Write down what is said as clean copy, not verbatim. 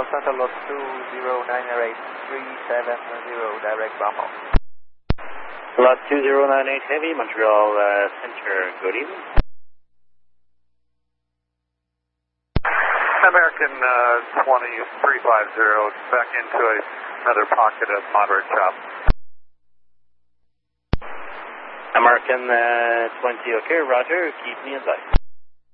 Center Lot 2098370, direct Bravo. Lot 2098 Heavy, Montreal Center, good evening. American 2350, back into another pocket of moderate chop. American 20, okay, roger, keep me advised.